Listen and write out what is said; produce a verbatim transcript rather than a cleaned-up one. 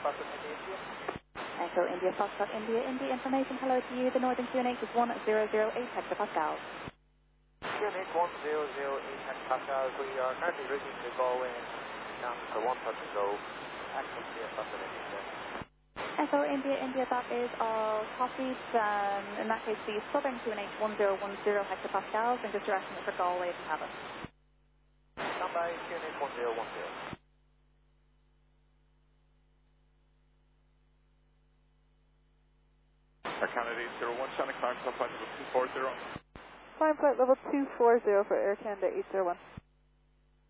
Foxtrot India, India. Echo India, Foxtrot India, India. Information, hello to you. The Northern Q N H is one zero zero eight hectopascals. Q N H one zero zero eight hectopascals. We are currently routing to Galway down to one touch and go. Access via Foxtrot India. Echo India, India, that is all copied. Um, in that case, the Southern Q N H one zero one zero hectopascals, and just your estimate for Galway if you have it. Stand by, Q N H one zero one zero. Air Canada eight zero one, Shannon, climb top flight level two four zero. Climb flight level two four zero for Air Canada eight zero one.